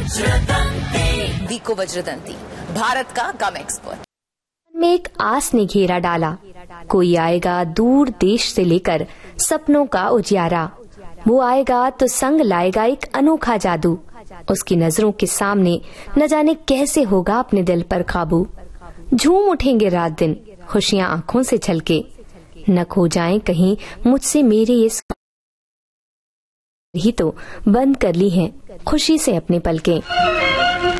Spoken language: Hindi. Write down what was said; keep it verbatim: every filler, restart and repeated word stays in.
विको वज्रदंती, भारत का गम एक्सपर्ट। में एक आस ने घेरा डाला, कोई आएगा दूर देश से लेकर सपनों का उजियारा। वो आएगा तो संग लाएगा एक अनोखा जादू, उसकी नजरों के सामने न जाने कैसे होगा अपने दिल पर काबू। झूम उठेंगे रात दिन खुशियां आंखों से छलके, न खो जाएं कहीं मुझसे मेरे ये ही तो बंद कर ली हैं खुशी से अपने पलकें।